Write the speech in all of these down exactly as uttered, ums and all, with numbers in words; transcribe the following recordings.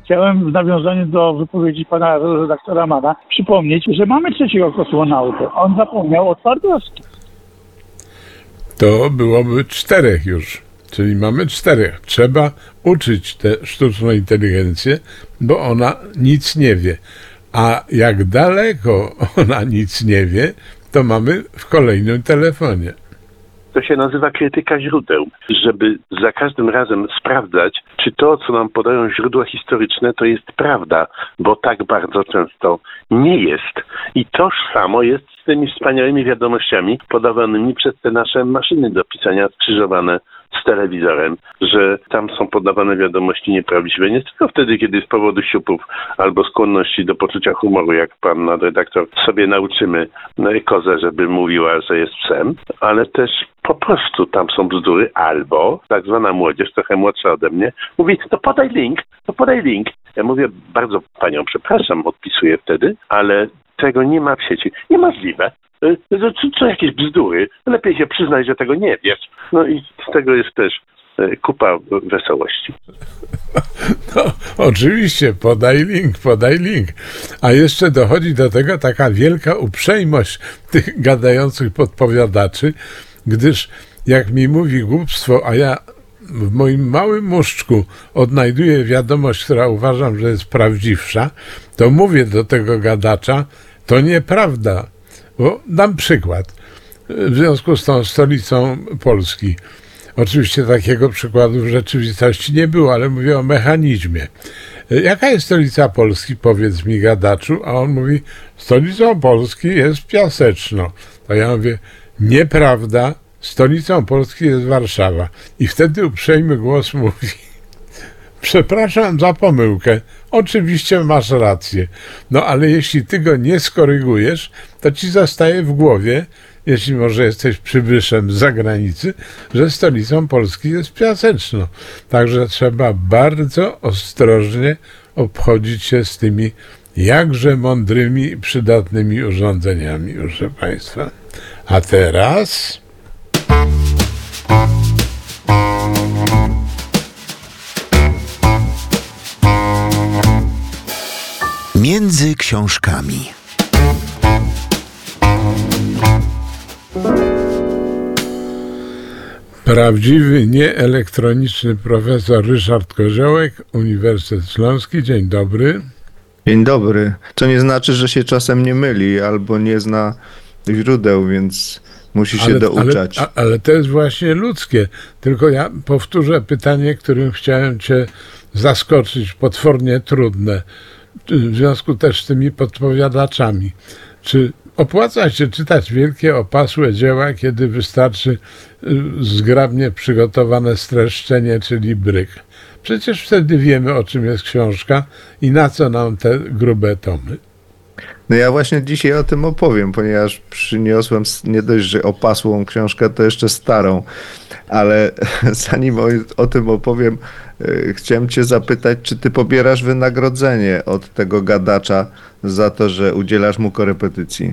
Chciałem w nawiązaniu do wypowiedzi pana redaktora Mana przypomnieć, że mamy trzeciego kosmonautę. On zapomniał o Twardowskim. To byłoby czterech już. Czyli mamy czterech. Trzeba uczyć tę sztuczną inteligencję, bo ona nic nie wie. A jak daleko ona nic nie wie, to mamy w kolejnym telefonie. To się nazywa krytyka źródeł, żeby za każdym razem sprawdzać, czy to, co nam podają źródła historyczne, to jest prawda, bo tak bardzo często nie jest. I toż samo jest z tymi wspaniałymi wiadomościami podawanymi przez te nasze maszyny do pisania skrzyżowane z telewizorem, że tam są podawane wiadomości nieprawdziwe. Nie tylko wtedy, kiedy z powodu siupów albo skłonności do poczucia humoru, jak pan redaktor, sobie nauczymy kozę, żeby mówiła, że jest psem, ale też po prostu tam są bzdury, albo tak zwana młodzież, trochę młodsza ode mnie, mówi, to podaj link, to podaj link. Ja mówię, bardzo panią przepraszam, odpisuję wtedy, ale tego nie ma w sieci. Niemożliwe. Co, co jakieś bzdury. Lepiej się przyznać, że tego nie wiesz. No i z tego jest też kupa wesołości. No, oczywiście, podaj link, podaj link. A jeszcze dochodzi do tego taka wielka uprzejmość tych gadających podpowiadaczy, gdyż jak mi mówi głupstwo, a ja w moim małym muszczku odnajduję wiadomość, która uważam, że jest prawdziwsza, to mówię do tego gadacza, to nieprawda. Bo dam przykład. W związku z tą stolicą Polski. Oczywiście takiego przykładu w rzeczywistości nie było, ale mówię o mechanizmie. Jaka jest stolica Polski? Powiedz mi, gadaczu. A on mówi, stolicą Polski jest Piaseczno. To ja mówię, nieprawda, stolicą Polski jest Warszawa. I wtedy uprzejmy głos mówi, przepraszam za pomyłkę, oczywiście masz rację. No ale jeśli ty go nie skorygujesz, to ci zostaje w głowie, jeśli może jesteś przybyszem z zagranicy, że stolicą Polski jest Piaseczno. Także trzeba bardzo ostrożnie obchodzić się z tymi jakże mądrymi i przydatnymi urządzeniami, proszę państwa. A teraz... Między książkami. Prawdziwy, nieelektroniczny profesor Ryszard Koziołek, Uniwersytet Śląski. Dzień dobry. Dzień dobry. Co nie znaczy, że się czasem nie myli albo nie zna źródeł, więc musi się ale, douczać. Ale, ale to jest właśnie ludzkie. Tylko ja powtórzę pytanie, którym chciałem cię zaskoczyć, potwornie trudne. W związku też z tymi podpowiadaczami. Czy opłaca się czytać wielkie, opasłe dzieła, kiedy wystarczy zgrabnie przygotowane streszczenie, czyli bryk? Przecież wtedy wiemy, o czym jest książka i na co nam te grube tomy. No ja właśnie dzisiaj o tym opowiem, ponieważ przyniosłem nie dość, że opasłą książkę, to jeszcze starą. Ale zanim o, o tym opowiem, yy, chciałem cię zapytać, czy ty pobierasz wynagrodzenie od tego gadacza za to, że udzielasz mu korepetycji?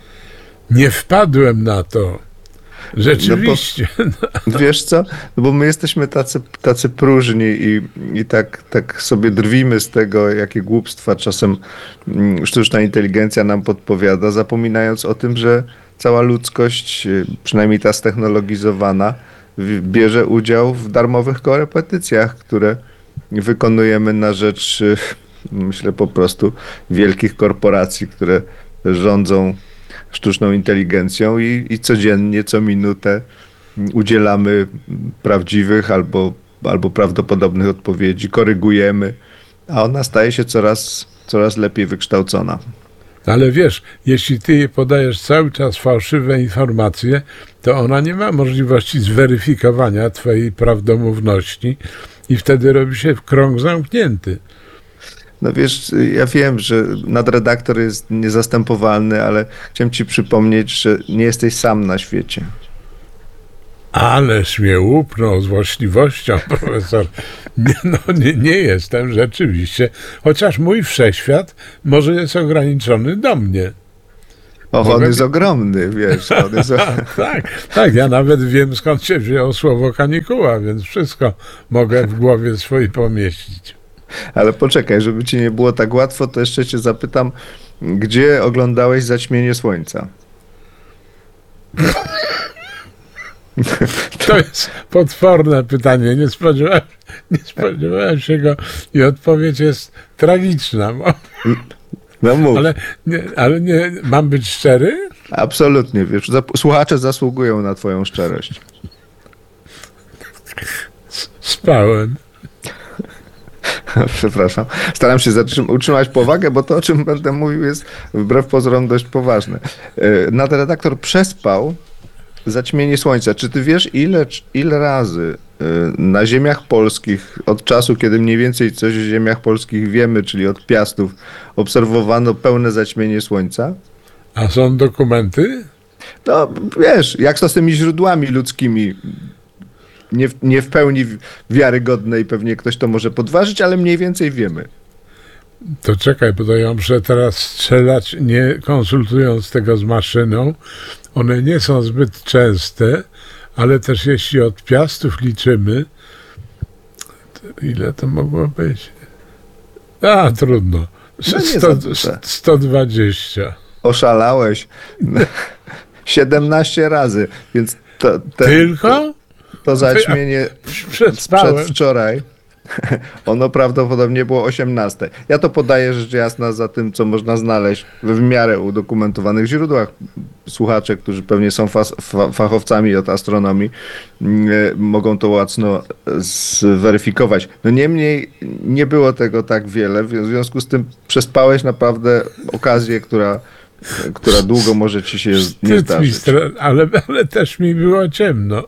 Nie wpadłem na to. Rzeczywiście. No bo, wiesz co? No bo my jesteśmy tacy, tacy próżni i, i tak, tak sobie drwimy z tego, jakie głupstwa czasem sztuczna inteligencja nam podpowiada, zapominając o tym, że cała ludzkość, przynajmniej ta ztechnologizowana, bierze udział w darmowych korepetycjach, które wykonujemy na rzecz, myślę, po prostu wielkich korporacji, które rządzą sztuczną inteligencją i, i codziennie, co minutę udzielamy prawdziwych albo, albo prawdopodobnych odpowiedzi, korygujemy, a ona staje się coraz, coraz lepiej wykształcona. Ale wiesz, jeśli ty jej podajesz cały czas fałszywe informacje, to ona nie ma możliwości zweryfikowania twojej prawdomówności i wtedy robi się krąg zamknięty. No wiesz, ja wiem, że nadredaktor jest niezastępowalny, ale chciałem ci przypomnieć, że nie jesteś sam na świecie. Ależ mnie łupnął złośliwością, profesor. Nie, no, nie, nie jestem rzeczywiście, chociaż mój wszechświat może jest ograniczony do mnie. Och, on jest ogromny, wiesz. On jest... tak, tak, ja nawet wiem, skąd się wzięło słowo kanikuła, więc wszystko mogę w głowie swojej pomieścić. Ale poczekaj, żeby ci nie było tak łatwo, to jeszcze cię zapytam, gdzie oglądałeś zaćmienie słońca? To jest potworne pytanie. Nie spodziewałem, nie spodziewałem się go i odpowiedź jest tragiczna. Bo, No mów. ale, nie, ale nie, mam być szczery? Absolutnie, wiesz, zap- słuchacze zasługują na twoją szczerość. Spałem. Przepraszam. Staram się zatrzym- utrzymać powagę, bo to, o czym będę mówił, jest wbrew pozorom dość poważne. Yy, Nadredaktor przespał zaćmienie słońca. Czy ty wiesz, ile, ile razy yy, na ziemiach polskich, od czasu, kiedy mniej więcej coś o ziemiach polskich wiemy, czyli od Piastów, obserwowano pełne zaćmienie słońca? A są dokumenty? No, wiesz, jak to z tymi źródłami ludzkimi, nie w, nie w pełni wiarygodne i pewnie ktoś to może podważyć, ale mniej więcej wiemy. To czekaj, bo to ja muszę teraz strzelać, nie konsultując tego z maszyną. One nie są zbyt częste, ale też jeśli od Piastów liczymy, to ile to mogło być? A, trudno. No nie sto, za duże. sto dwadzieścia. Oszalałeś. siedemnaście razy, więc to, te, Tylko? to zaćmienie Przespałem. przedwczoraj, ono prawdopodobnie było osiemnaste. Ja to podaję rzecz jasna za tym, co można znaleźć w miarę udokumentowanych źródłach. Słuchacze, którzy pewnie są fas, fa, fachowcami od astronomii, mm, mogą to łatwo zweryfikować. No niemniej nie było tego tak wiele, w związku z tym przespałeś naprawdę okazję, która, która długo może ci się nie Wstyd mi zdarzyć. stra- ale, ale też mi było ciemno.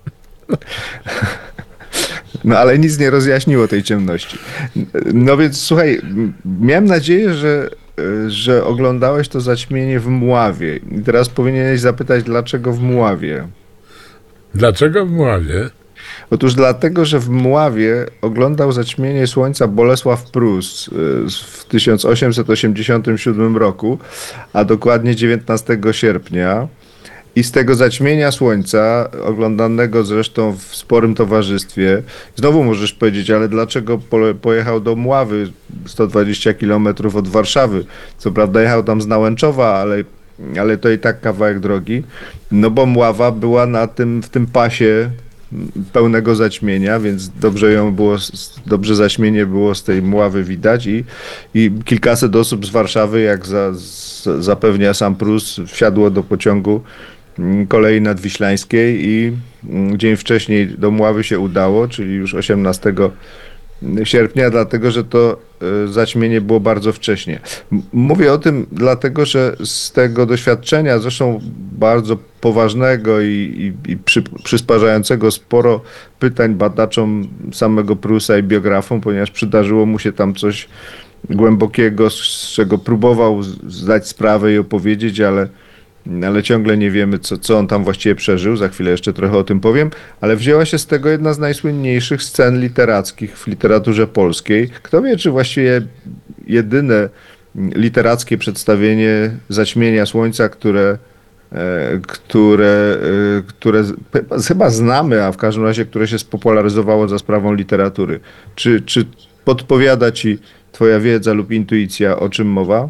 No ale nic nie rozjaśniło tej ciemności. No więc słuchaj, miałem nadzieję, że, że oglądałeś to zaćmienie w Mławie. I teraz powinieneś zapytać, dlaczego w Mławie? Dlaczego w Mławie? Otóż dlatego, że w Mławie oglądał zaćmienie słońca Bolesław Prus w tysiąc osiemset osiemdziesiątym siódmym roku, a dokładnie dziewiętnastego sierpnia. I z tego zaćmienia słońca, oglądanego zresztą w sporym towarzystwie, znowu możesz powiedzieć, ale dlaczego po, pojechał do Mławy, sto dwadzieścia kilometrów od Warszawy? Co prawda jechał tam z Nałęczowa, ale, ale to i tak kawałek drogi. No bo Mława była na tym, w tym pasie pełnego zaćmienia, więc dobrze ją było, dobrze zaćmienie było z tej Mławy widać i, i kilkaset osób z Warszawy, jak za, z, zapewnia sam Prus, wsiadło do pociągu kolei nadwiślańskiej i dzień wcześniej do Mławy się udało, czyli już osiemnastego sierpnia, dlatego że to zaćmienie było bardzo wcześnie. Mówię o tym dlatego, że z tego doświadczenia, zresztą bardzo poważnego i, i, i przy, przysparzającego sporo pytań badaczom samego Prusa i biografom, ponieważ przydarzyło mu się tam coś głębokiego, z czego próbował zdać sprawę i opowiedzieć, ale ale ciągle nie wiemy, co, co on tam właściwie przeżył. Za chwilę jeszcze trochę o tym powiem, ale wzięła się z tego jedna z najsłynniejszych scen literackich w literaturze polskiej. Kto wie, czy właściwie jedyne literackie przedstawienie zaćmienia słońca, które, e, które, e, które chyba, chyba znamy, a w każdym razie, które się spopularyzowało za sprawą literatury. Czy, czy podpowiada ci twoja wiedza lub intuicja, o czym mowa?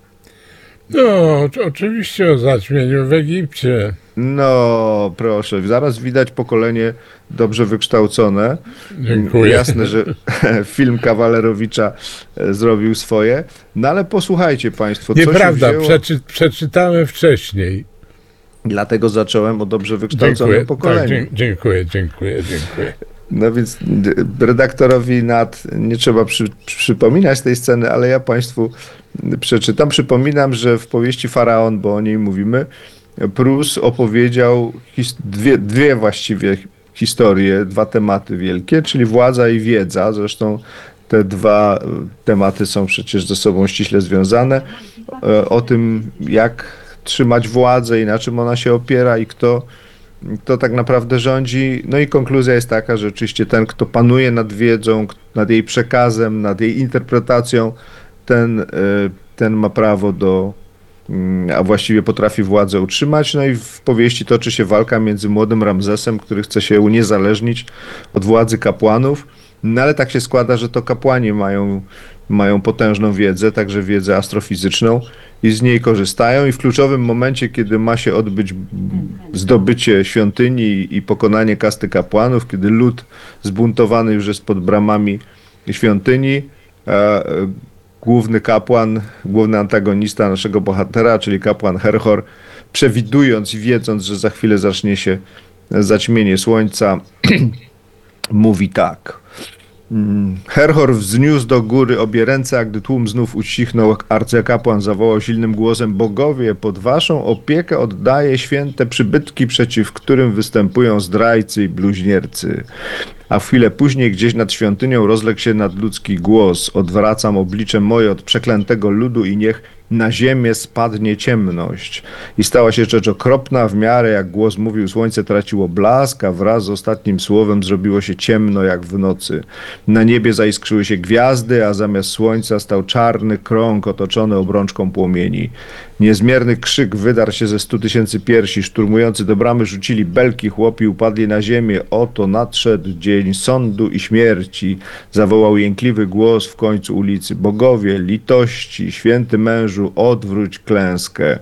No, oczywiście o zaćmieniu w Egipcie. No, proszę, zaraz widać pokolenie dobrze wykształcone. Dziękuję. Jasne, że film Kawalerowicza zrobił swoje. No ale posłuchajcie państwo, co Nieprawda, się wzięło... przeczy, przeczytałem wcześniej. Dlatego zacząłem o dobrze wykształconym Dziękuję, pokoleniu. tak, dzie- dziękuję, dziękuję, dziękuję. No więc redaktorowi Nat nie trzeba przy, przypominać tej sceny, ale ja państwu przeczytam. Przypominam, że w powieści Faraon, bo o niej mówimy, Prus opowiedział his, dwie, dwie właściwie historie, dwa tematy wielkie, czyli władza i wiedza. Zresztą te dwa tematy są przecież ze sobą ściśle związane. O tym, jak trzymać władzę i na czym ona się opiera i kto kto tak naprawdę rządzi. No i konkluzja jest taka, że oczywiście ten, kto panuje nad wiedzą, nad jej przekazem, nad jej interpretacją, ten, ten ma prawo do, a właściwie potrafi władzę utrzymać. No i w powieści toczy się walka między młodym Ramzesem, który chce się uniezależnić od władzy kapłanów, No ale tak się składa, że to kapłani mają, mają potężną wiedzę, także wiedzę astrofizyczną i z niej korzystają i w kluczowym momencie, kiedy ma się odbyć zdobycie świątyni i pokonanie kasty kapłanów, kiedy lud zbuntowany już jest pod bramami świątyni, e, główny kapłan, główny antagonista naszego bohatera, czyli kapłan Herhor, przewidując i wiedząc, że za chwilę zacznie się zaćmienie słońca, mówi tak. Herhor wzniósł do góry obie ręce, a gdy tłum znów ucichnął, arcykapłan zawołał silnym głosem: Bogowie, pod waszą opiekę oddaję święte przybytki, przeciw którym występują zdrajcy i bluźniercy. A w chwilę później gdzieś nad świątynią rozległ się nadludzki głos: odwracam oblicze moje od przeklętego ludu i niech na ziemię spadnie ciemność. I stała się rzecz okropna, w miarę jak głos mówił, słońce traciło blask, a wraz z ostatnim słowem zrobiło się ciemno jak w nocy. Na niebie zaiskrzyły się gwiazdy, a zamiast słońca stał czarny krąg otoczony obrączką płomieni. Niezmierny krzyk wydarł się ze stu tysięcy piersi, szturmujący do bramy rzucili belki, chłopi upadli na ziemię. Oto nadszedł dzień sądu i śmierci. Zawołał jękliwy głos w końcu ulicy: Bogowie, litości, święty mężu, odwróć klęskę.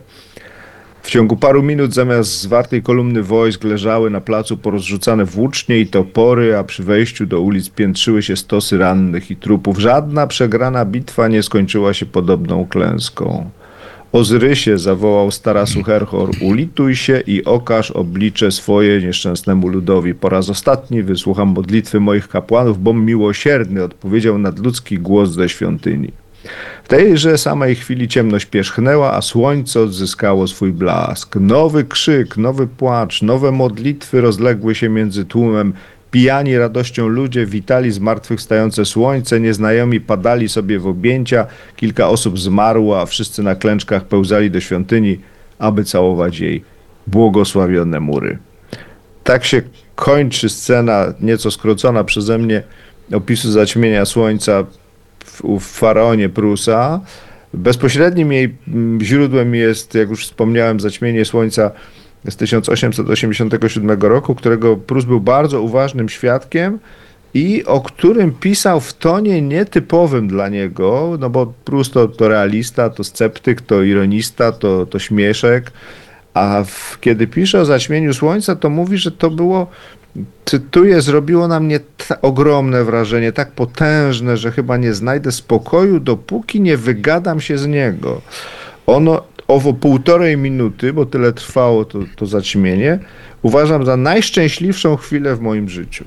W ciągu paru minut zamiast zwartej kolumny wojsk leżały na placu porozrzucane włócznie i topory, a przy wejściu do ulic piętrzyły się stosy rannych i trupów. Żadna przegrana bitwa nie skończyła się podobną klęską. Ozyrysie, zawołał z tarasu Herhor, ulituj się i okaż oblicze swoje nieszczęsnemu ludowi. Po raz ostatni wysłucham modlitwy moich kapłanów, bom miłosierny, odpowiedział nadludzki głos ze świątyni. W tejże samej chwili ciemność pierzchnęła, a słońce odzyskało swój blask. Nowy krzyk, nowy płacz, nowe modlitwy rozległy się między tłumem. Pijani radością ludzie witali zmartwychwstające słońce, nieznajomi padali sobie w objęcia, kilka osób zmarło, a wszyscy na klęczkach pełzali do świątyni, aby całować jej błogosławione mury. Tak się kończy scena, nieco skrócona przeze mnie, opisu zaćmienia słońca w, w Faraonie Prusa. Bezpośrednim jej źródłem jest, jak już wspomniałem, zaćmienie słońca z tysiąc osiemset osiemdziesiątego siódmego roku, którego Prus był bardzo uważnym świadkiem i o którym pisał w tonie nietypowym dla niego, no bo Prus to, to realista, to sceptyk, to ironista, to, to śmieszek, a w, kiedy pisze o zaćmieniu słońca, to mówi, że to było, cytuję, zrobiło na mnie ta, ogromne wrażenie, tak potężne, że chyba nie znajdę spokoju, dopóki nie wygadam się z niego. Ono owo półtorej minuty, bo tyle trwało to, to zaćmienie, uważam za najszczęśliwszą chwilę w moim życiu.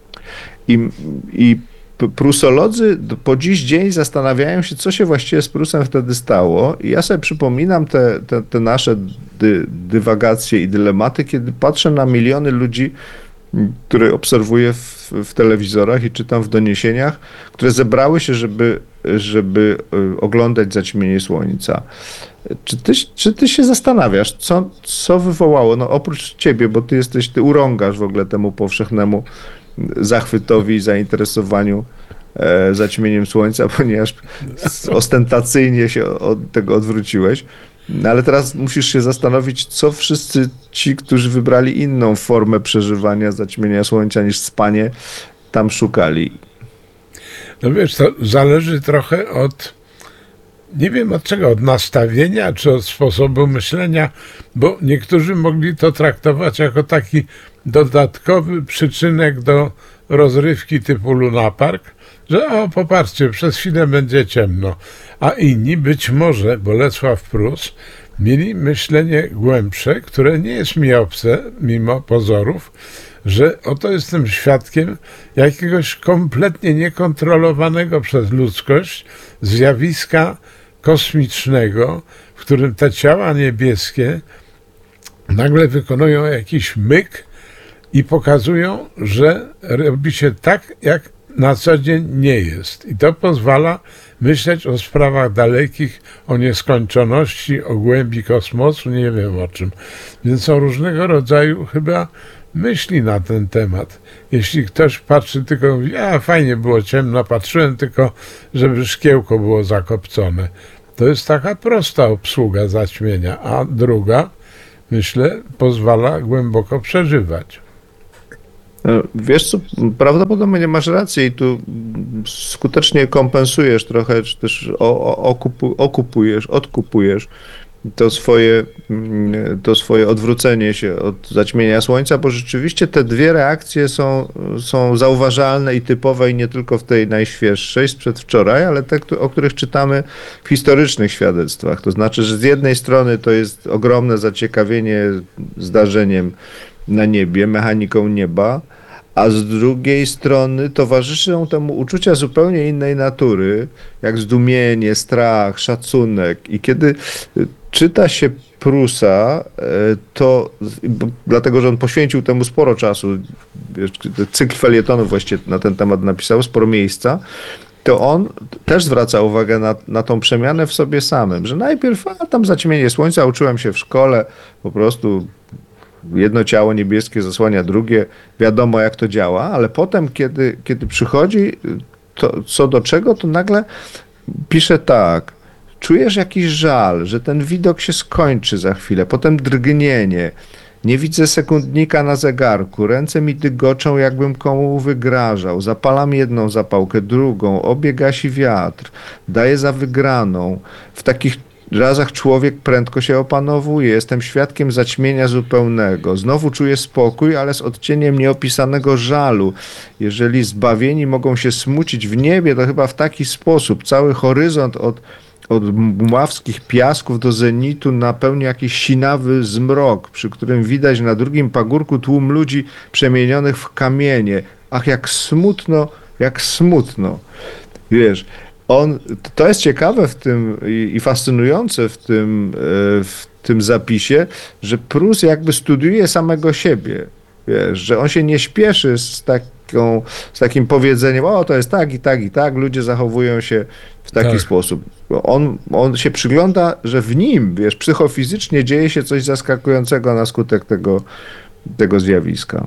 I, i prusolodzy po dziś dzień zastanawiają się, co się właściwie z Prusem wtedy stało. I ja sobie przypominam te, te, te nasze dy, dywagacje i dylematy, kiedy patrzę na miliony ludzi, które obserwuję w, w telewizorach i czytam w doniesieniach, które zebrały się, żeby, żeby oglądać zaćmienie słońca. Czy ty, czy ty się zastanawiasz, co, co wywołało, no oprócz ciebie, bo ty jesteś, ty urągasz w ogóle temu powszechnemu zachwytowi i zainteresowaniu e, zaćmieniem słońca, ponieważ ostentacyjnie się od tego odwróciłeś. No ale teraz musisz się zastanowić, co wszyscy ci, którzy wybrali inną formę przeżywania zaćmienia słońca niż spanie, tam szukali. No wiesz, to zależy trochę od, nie wiem od czego, od nastawienia czy od sposobu myślenia, bo niektórzy mogli to traktować jako taki dodatkowy przyczynek do rozrywki typu Luna Park, że o, popatrzcie, przez chwilę będzie ciemno, a inni być może, Bolesław Prus, mieli myślenie głębsze, które nie jest mi obce, mimo pozorów, że oto jestem świadkiem jakiegoś kompletnie niekontrolowanego przez ludzkość zjawiska kosmicznego, w którym te ciała niebieskie nagle wykonują jakiś myk i pokazują, że robi się tak, jak na co dzień nie jest. I to pozwala myśleć o sprawach dalekich, o nieskończoności, o głębi kosmosu, nie wiem o czym. Więc są różnego rodzaju chyba myśli na ten temat. Jeśli ktoś patrzy tylko, mówi, a fajnie było ciemno, patrzyłem tylko, żeby szkiełko było zakopcone. To jest taka prosta obsługa zaćmienia, a druga, myślę, pozwala głęboko przeżywać. Wiesz co, prawdopodobnie masz rację i tu skutecznie kompensujesz trochę, czy też o- o- okupu, okupujesz, odkupujesz to swoje, to swoje odwrócenie się od zaćmienia słońca, bo rzeczywiście te dwie reakcje są, są zauważalne i typowe i nie tylko w tej najświeższej, sprzed wczoraj, ale te, o których czytamy w historycznych świadectwach. To znaczy, że z jednej strony to jest ogromne zaciekawienie zdarzeniem na niebie, mechaniką nieba, a z drugiej strony towarzyszą temu uczucia zupełnie innej natury, jak zdumienie, strach, szacunek. I kiedy czyta się Prusa, to bo, dlatego, że on poświęcił temu sporo czasu, wiesz, cykl felietonów właściwie na ten temat napisał, sporo miejsca, to on też zwraca uwagę na, na tą przemianę w sobie samym, że najpierw, a tam zaćmienie słońca, uczyłem się w szkole, po prostu jedno ciało niebieskie zasłania drugie, wiadomo jak to działa, ale potem, kiedy, kiedy przychodzi to, co do czego, to nagle pisze tak, czujesz jakiś żal, że ten widok się skończy za chwilę, potem drgnienie, nie widzę sekundnika na zegarku, ręce mi dygoczą, jakbym komu wygrażał, zapalam jedną zapałkę, drugą, obie gasi wiatr, daję za wygraną, w takich razach człowiek prędko się opanowuje. Jestem świadkiem zaćmienia zupełnego. Znowu czuję spokój, ale z odcieniem nieopisanego żalu. Jeżeli zbawieni mogą się smucić w niebie, to chyba w taki sposób. Cały horyzont od, od mławskich piasków do zenitu napełnia jakiś sinawy zmrok, przy którym widać na drugim pagórku tłum ludzi przemienionych w kamienie. Ach, jak smutno, jak smutno. Wiesz, On, to jest ciekawe w tym i, i fascynujące w tym, w tym zapisie, że Prus jakby studiuje samego siebie. Wiesz, że on się nie śpieszy z, taką, z takim powiedzeniem, o to jest tak i tak i tak, ludzie zachowują się w taki Tak. sposób. On, on się przygląda, że w nim, wiesz, psychofizycznie dzieje się coś zaskakującego na skutek tego, tego zjawiska.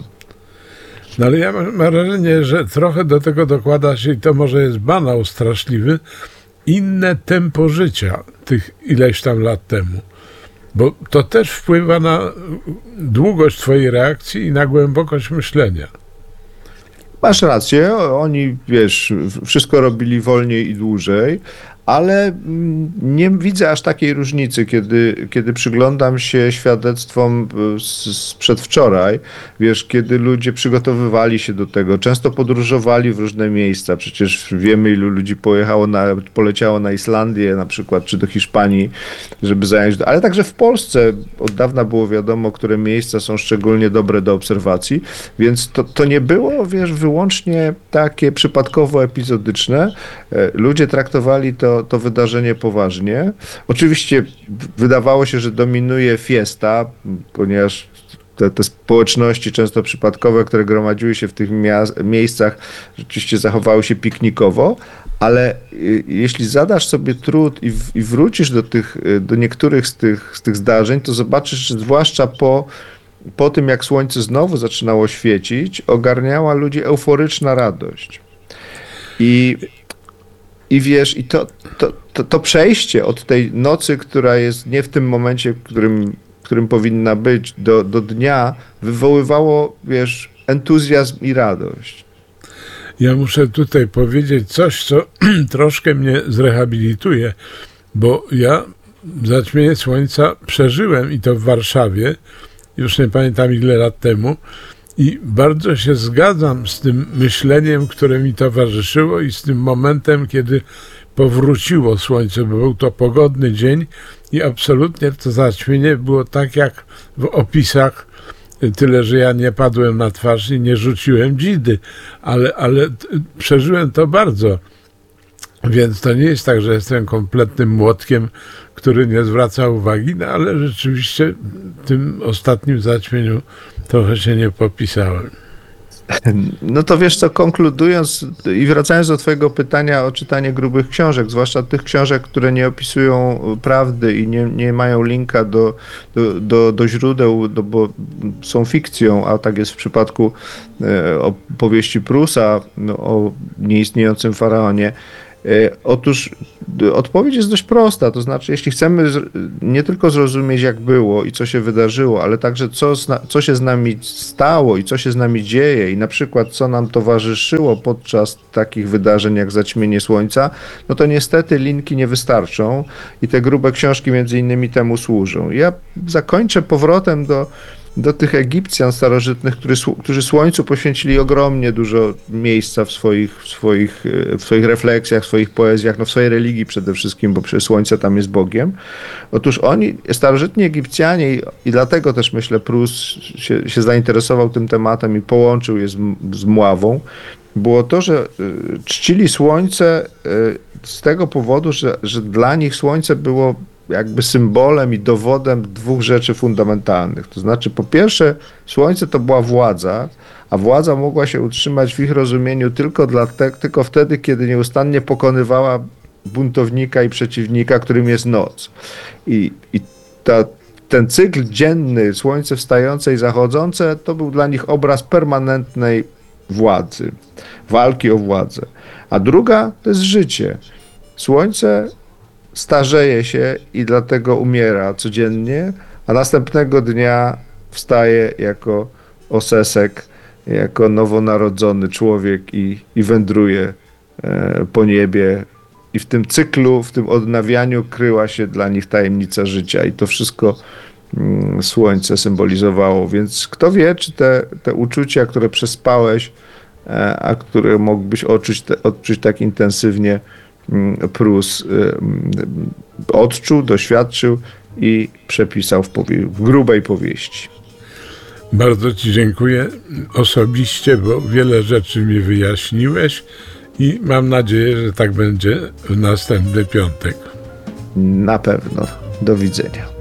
No ale ja mam mam wrażenie, że trochę do tego dokłada się, i to może jest banał straszliwy, inne tempo życia tych ileś tam lat temu. Bo to też wpływa na długość twojej reakcji i na głębokość myślenia. Masz rację, oni, wiesz, wszystko robili wolniej i dłużej, ale mm, nie widzę aż takiej różnicy, kiedy, kiedy przyglądam się świadectwom z- sprzed wczoraj, wiesz, kiedy ludzie przygotowywali się do tego, często podróżowali w różne miejsca, przecież wiemy, ilu ludzi pojechało na, poleciało na Islandię na przykład, czy do Hiszpanii, żeby zająć, ale także w Polsce od dawna było wiadomo, które miejsca są szczególnie dobre do obserwacji, więc to, to nie było, wiesz, wyłącznie takie przypadkowo epizodyczne. E, Ludzie traktowali to, to wydarzenie poważnie. Oczywiście wydawało się, że dominuje fiesta, ponieważ te, te społeczności często przypadkowe, które gromadziły się w tych mia- miejscach, rzeczywiście zachowały się piknikowo, ale y, jeśli zadasz sobie trud i, w, i wrócisz do tych, y, do niektórych z tych, z tych zdarzeń, to zobaczysz, że zwłaszcza po, po tym, jak słońce znowu zaczynało świecić, ogarniała ludzi euforyczna radość. I I wiesz, i to, to, to, to przejście od tej nocy, która jest nie w tym momencie, w którym, w którym powinna być, do, do dnia, wywoływało, wiesz, entuzjazm i radość. Ja muszę tutaj powiedzieć coś, co troszkę mnie zrehabilituje, bo ja zaćmienie słońca przeżyłem i to w Warszawie, już nie pamiętam ile lat temu, i bardzo się zgadzam z tym myśleniem, które mi towarzyszyło i z tym momentem, kiedy powróciło słońce, bo był to pogodny dzień i absolutnie to zaćmienie było tak jak w opisach, tyle, że ja nie padłem na twarz i nie rzuciłem dzidy, ale, ale t- przeżyłem to bardzo. Więc to nie jest tak, że jestem kompletnym młotkiem, który nie zwraca uwagi, no ale rzeczywiście w tym ostatnim zaćmieniu trochę się nie popisałem. No to wiesz co, konkludując i wracając do twojego pytania o czytanie grubych książek, zwłaszcza tych książek, które nie opisują prawdy i nie, nie mają linka do, do, do, do źródeł, do, bo są fikcją, a tak jest w przypadku e, opowieści Prusa no, o nieistniejącym faraonie. E, Otóż Odpowiedź jest dość prosta, to znaczy jeśli chcemy nie tylko zrozumieć jak było i co się wydarzyło, ale także co, co się z nami stało i co się z nami dzieje i na przykład co nam towarzyszyło podczas takich wydarzeń jak zaćmienie Słońca, no to niestety linki nie wystarczą i te grube książki między innymi temu służą. Ja zakończę powrotem do do tych Egipcjan starożytnych, którzy, którzy Słońcu poświęcili ogromnie dużo miejsca w swoich, w swoich, w swoich refleksjach, w swoich poezjach, no w swojej religii przede wszystkim, bo przecież Słońce tam jest Bogiem. Otóż oni, starożytni Egipcjanie, i dlatego też myślę Prus się, się zainteresował tym tematem i połączył je z, z Mławą, było to, że czcili Słońce z tego powodu, że, że dla nich Słońce było jakby symbolem i dowodem dwóch rzeczy fundamentalnych. To znaczy, po pierwsze, Słońce to była władza, a władza mogła się utrzymać w ich rozumieniu tylko, dla te, tylko wtedy, kiedy nieustannie pokonywała buntownika i przeciwnika, którym jest noc. I, i ta, ten cykl dzienny, słońce wstające i zachodzące, to był dla nich obraz permanentnej władzy, walki o władzę. A druga to jest życie. Słońce starzeje się i dlatego umiera codziennie, a następnego dnia wstaje jako osesek, jako nowonarodzony człowiek i, i wędruje e, po niebie. I w tym cyklu, w tym odnawianiu kryła się dla nich tajemnica życia i to wszystko mm, Słońce symbolizowało. Więc kto wie, czy te, te uczucia, które przespałeś, e, a które mógłbyś odczuć, te, odczuć tak intensywnie, Prus odczuł, doświadczył i przepisał w, powie- w grubej powieści. Bardzo Ci dziękuję osobiście, bo wiele rzeczy mi wyjaśniłeś i mam nadzieję, że tak będzie w następny piątek. Na pewno. Do widzenia.